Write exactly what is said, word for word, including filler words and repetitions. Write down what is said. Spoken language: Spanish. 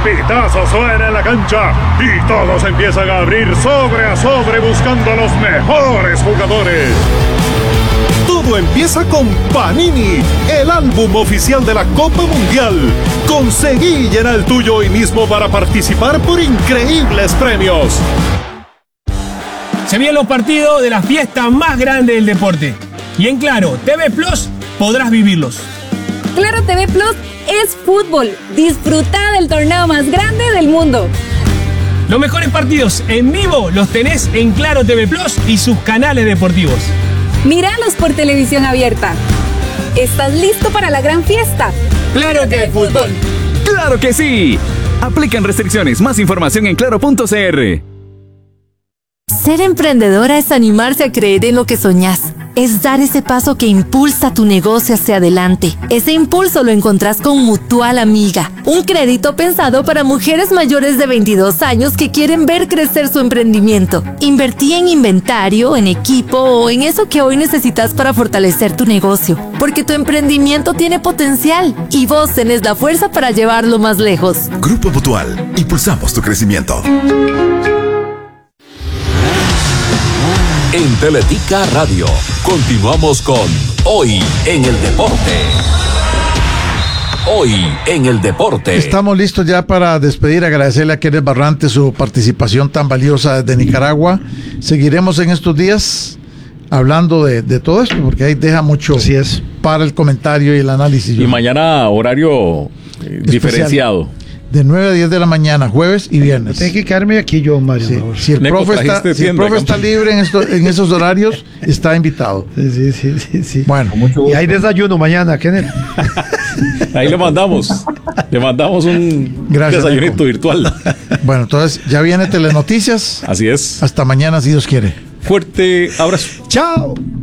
pitazo suena en la cancha y todos empiezan a abrir sobre a sobre buscando a los mejores jugadores. Todo empieza con Panini, el álbum oficial de la Copa Mundial. Conseguí llenar el tuyo hoy mismo para participar por increíbles premios. Se vienen los partidos de la fiesta más grande del deporte. Y en Claro T V Plus podrás vivirlos. Claro T V Plus es fútbol. Disfruta del torneo más grande del mundo. Los mejores partidos en vivo los tenés en Claro T V Plus y sus canales deportivos. Míralos por televisión abierta. ¿Estás listo para la gran fiesta? ¡Claro que es fútbol! ¡Claro que sí! Aplican restricciones. Más información en claro punto c r. Ser emprendedora es animarse a creer en lo que soñás. Es dar ese paso que impulsa tu negocio hacia adelante. Ese impulso lo encontrás con Mutual Amiga, un crédito pensado para mujeres mayores de veintidós años que quieren ver crecer su emprendimiento. Invertí en inventario, en equipo o en eso que hoy necesitas para fortalecer tu negocio, porque tu emprendimiento tiene potencial y vos tenés la fuerza para llevarlo más lejos. Grupo Mutual, impulsamos tu crecimiento. En Teletica Radio, continuamos con Hoy en el Deporte. Hoy en el Deporte. Estamos listos ya para despedir, agradecerle a Kenneth Barrante su participación tan valiosa desde Nicaragua. Seguiremos en estos días hablando de, de todo esto, porque ahí deja mucho Así es. para el comentario y el análisis. Y mañana horario eh, diferenciado. De nueve a diez de la mañana, jueves y viernes. Tengo que quedarme aquí yo, Mario. Sí. Si el Neco, profe, está, si el profe está libre en, esto, en esos horarios, está invitado. Sí, sí, sí. sí, sí. Bueno. Y hay desayuno mañana, Kenneth. Ahí le mandamos. Le mandamos un Gracias, desayunito Neco. virtual. Bueno, entonces ya viene Telenoticias. Así es. Hasta mañana, si Dios quiere. Fuerte abrazo. Chao.